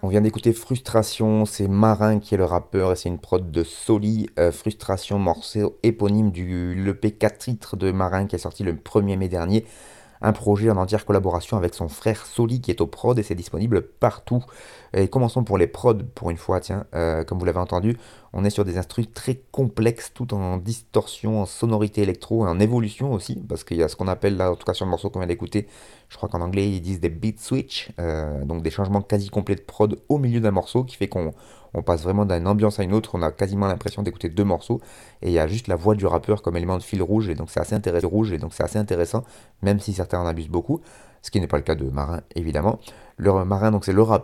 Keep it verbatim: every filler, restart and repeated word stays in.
On vient d'écouter Frustration, c'est Marin qui est le rappeur et c'est une prod de Soli. Euh, Frustration, morceau éponyme du l'E P quatre titres de Marin qui est sorti le premier mai dernier. Un projet en entière collaboration avec son frère Soli qui est au prod et c'est disponible partout. Et commençons pour les prods pour une fois, tiens, euh, comme vous l'avez entendu, on est sur des instruments très complexes, tout en distorsion, en sonorité électro et en évolution aussi, parce qu'il y a ce qu'on appelle là, en tout cas sur le morceau qu'on vient d'écouter, je crois qu'en anglais ils disent des beat switch, euh, donc des changements quasi complets de prod au milieu d'un morceau qui fait qu'on on passe vraiment d'une ambiance à une autre, on a quasiment l'impression d'écouter deux morceaux et il y a juste la voix du rappeur comme élément de fil rouge et donc c'est assez intéressant, rouge et donc c'est assez intéressant même si certains en abusent beaucoup, ce qui n'est pas le cas de Marin évidemment. Le Marin donc c'est le rappeur